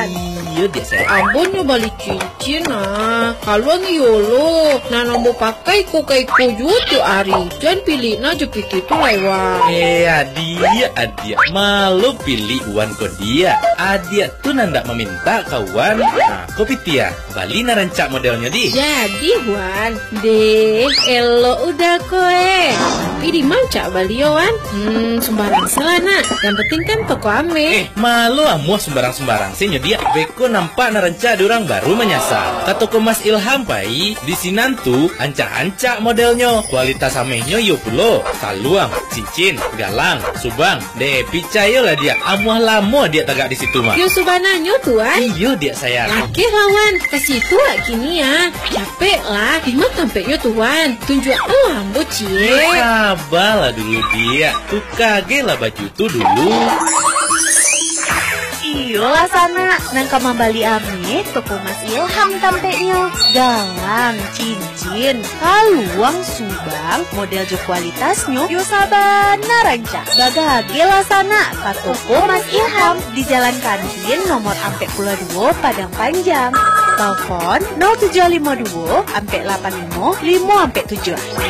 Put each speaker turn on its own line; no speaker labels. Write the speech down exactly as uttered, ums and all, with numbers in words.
Wan.
Iya dia saya.
Ambon nyo balik cincin ah. Kalau ngiyolo, nana mau pakai ko kay ko jutu ari. Jangan pilih na jepit itu lewat.
Eh adia adia malu pilih Wan ko dia. Adia tuh nanda meminta kawan. Nah kopi tia Bali narancak modelnya di.
Jadi Wan, deh elo udah koe. Tapi di mana Bali Wan? Hmm sembarang selana. Yang penting kan toko ame.
Eh malu amuah sembarang-sembarang sih dia. Beko nampak naranca orang baru menyasar. Kata ko Mas Ilham pai di sinantu ancak-ancak modelnya. Kualitas amehnya yo pulo. Saluang, cincin, galang, subang. De picayo lah dia. Amuah lamo dia tagak di situ mah.
Yo subananyo tuan.
Iyo dia sayang.
Oke lawan, ke situ lah kini ya. Capek lah, di mana tampaknya tuan. Tunjuk lambu cie.
Sabar lah dulu dia. Tuh kage lah baju tuh dulu.
Iyo lah sana, nang kamambali ame toko Mas Ilham tampeknya. Galang, cincin, kaluang, subang, model jo kualitasnya yo sabana ranca. Gagage lah sana, ka toko Mas Ilham di Jalan Kantin nomor ampe puluh dua Padang Panjang. Telepon nol tujuh lima dua ampe delapan lima lima ampe tujuh.